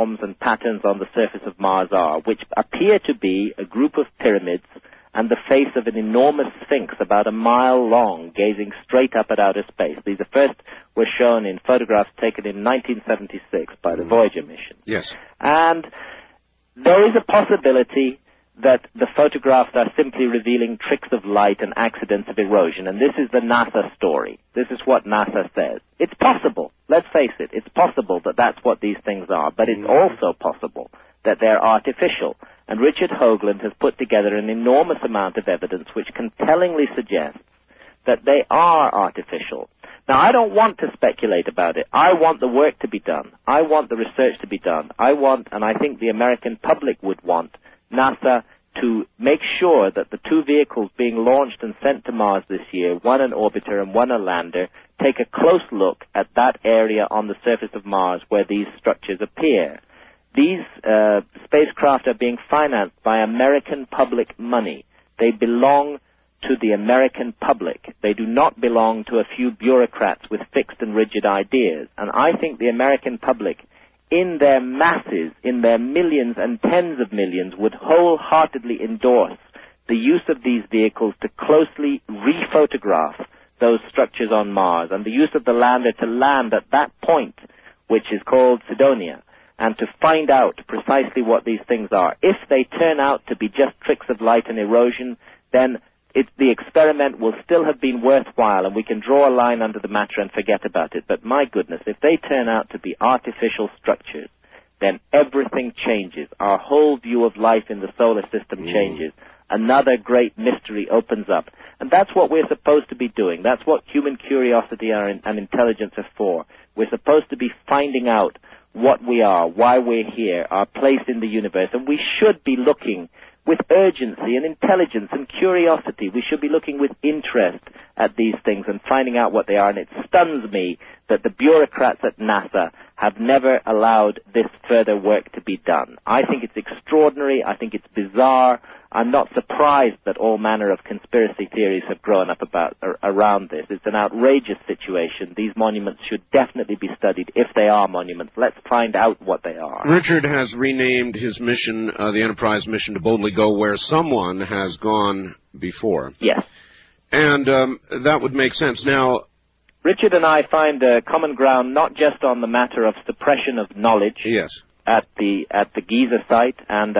forms and patterns on the surface of Mars are, which appear to be a group of pyramids and the face of an enormous sphinx about a mile long, gazing straight up at outer space. These are first were shown in photographs taken in 1976 by the Voyager mission. Yes. And there is a possibility that the photographs are simply revealing tricks of light and accidents of erosion, and this is the NASA story. This is what NASA says. It's possible, let's face it, it's possible that that's what these things are, but it's also possible that they're artificial. And Richard Hoagland has put together an enormous amount of evidence which compellingly suggests that they are artificial. Now, I don't want to speculate about it. I want the work to be done. I want the research to be done. I want, and I think the American public would want, NASA to make sure that the two vehicles being launched and sent to Mars this year, one an orbiter and one a lander, take a close look at that area on the surface of Mars where these structures appear. These spacecraft are being financed by American public money. They belong to the American public. They do not belong to a few bureaucrats with fixed and rigid ideas. And I think the American public, in their masses, in their millions and tens of millions, would wholeheartedly endorse the use of these vehicles to closely re-photograph those structures on Mars, and the use of the lander to land at that point, which is called Cydonia, and to find out precisely what these things are. If they turn out to be just tricks of light and erosion, then the experiment will still have been worthwhile, and we can draw a line under the matter and forget about it. But my goodness, if they turn out to be artificial structures, then everything changes. Our whole view of life in the solar system changes. Another great mystery opens up. And that's what we're supposed to be doing. That's what human curiosity and intelligence are for. We're supposed to be finding out what we are, why we're here, our place in the universe. And we should be looking with urgency and intelligence and curiosity. We should be looking with interest at these things and finding out what they are. And it stuns me that the bureaucrats at NASA have never allowed this further work to be done. I think it's extraordinary. I think it's bizarre. I'm not surprised that all manner of conspiracy theories have grown up around this. It's an outrageous situation. These monuments should definitely be studied if they are monuments. Let's find out what they are. Richard has renamed his mission, the Enterprise mission, to Boldly Go Where Someone Has Gone Before. Yes. And that would make sense. Now, Richard and I find common ground not just on the matter of suppression of knowledge. Yes. At the Giza site and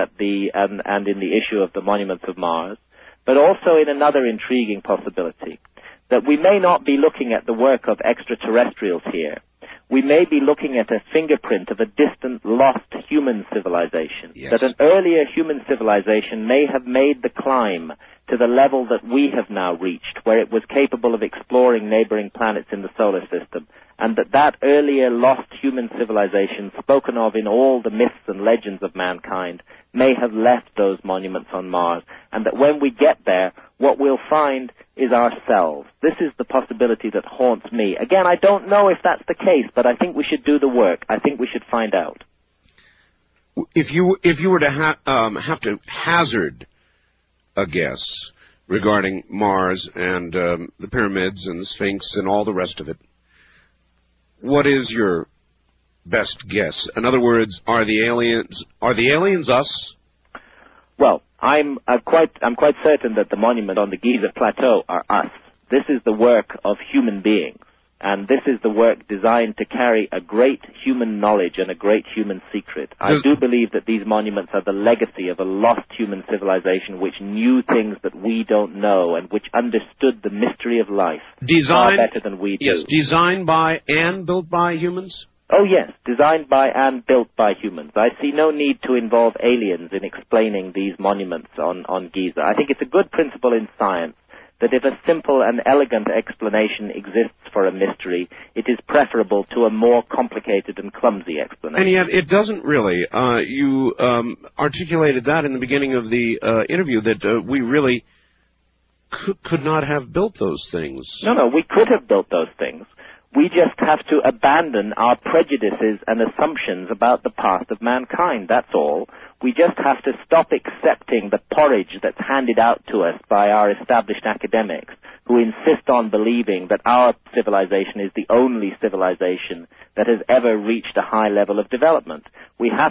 in the issue of the monuments of Mars, but also in another intriguing possibility, that we may not be looking at the work of extraterrestrials here. We may be looking at a fingerprint of a distant, lost human civilization. Yes. That an earlier human civilization may have made the climb to the level that we have now reached, where it was capable of exploring neighboring planets in the solar system, and that earlier lost human civilization, spoken of in all the myths and legends of mankind, may have left those monuments on Mars, and that when we get there, what we'll find is ourselves. This is the possibility that haunts me. Again, I don't know if that's the case, but I think we should do the work. I think we should find out. If you were to have to hazard a guess regarding Mars and the pyramids and the Sphinx and all the rest of it, what is your best guess? In other words, are the aliens us? Well, I'm quite certain that the monument on the Giza Plateau are us. This is the work of human beings, and this is the work designed to carry a great human knowledge and a great human secret. I do believe that these monuments are the legacy of a lost human civilization which knew things that we don't know and which understood the mystery of life far better than we do. Yes, designed by and built by humans? Oh, yes, designed by and built by humans. I see no need to involve aliens in explaining these monuments on Giza. I think it's a good principle in science that if a simple and elegant explanation exists for a mystery, it is preferable to a more complicated and clumsy explanation. And yet it doesn't really. You articulated that in the beginning of the interview, that we really could not have built those things. No, we could have built those things. We just have to abandon our prejudices and assumptions about the past of mankind, that's all. We just have to stop accepting the porridge that's handed out to us by our established academics, who insist on believing that our civilization is the only civilization that has ever reached a high level of development. We have